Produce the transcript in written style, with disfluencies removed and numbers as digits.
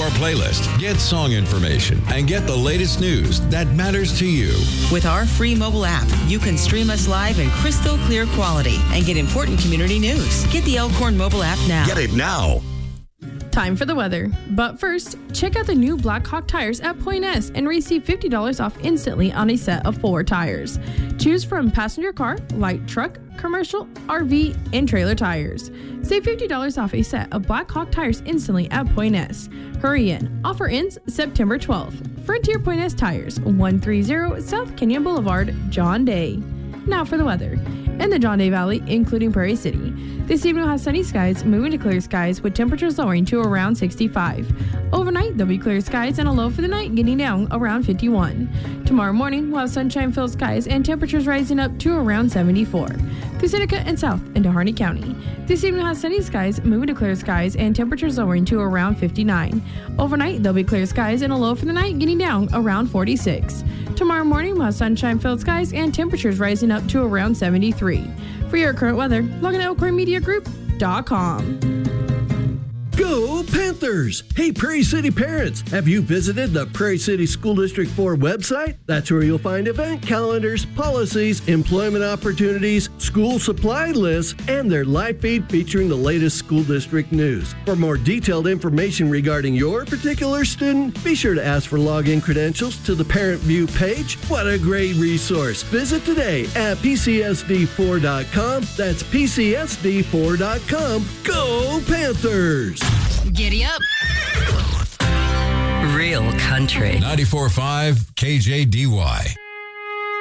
our playlist, get song information, and get the latest news that matters to you. With our free mobile app, you can stream us live in crystal clear quality and get important community news. Get the Elkhorn mobile app now. Get it now. Time for the weather. But first, check out the new Blackhawk tires at Point S and receive $50 off instantly on a set of 4 tires. Choose from passenger car, light truck, commercial, RV, and trailer tires. Save $50 off a set of Blackhawk tires instantly at Point S. Hurry in. Offer ends September 12th. Frontier Point S Tires, 130 South Kenyon Boulevard, John Day. Now for the weather. In the John Day Valley, including Prairie City, this evening will have sunny skies, moving to clear skies with temperatures lowering to around 65. Overnight, there'll be clear skies and a low for the night getting down around 51. Tomorrow morning, we'll have sunshine-filled skies and temperatures rising up to around 74. Through Seneca and south into Harney County. This evening will have sunny skies, moving to clear skies and temperatures lowering to around 59. Overnight, there'll be clear skies and a low for the night getting down around 46. Tomorrow morning, we'll have sunshine-filled skies and temperatures rising up to around 73. For your current weather, log on to ElkhornMediaGroup.com. Go Panthers! Hey, Prairie City parents, have you visited the Prairie City School District 4 website? That's where you'll find event calendars, policies, employment opportunities, school supply lists, and their live feed featuring the latest school district news. For more detailed information regarding your particular student, be sure to ask for login credentials to the Parent View page. What a great resource! Visit today at PCSD4.com. That's PCSD4.com. Go Panthers! Giddy up. Real country. 94.5 KJDY.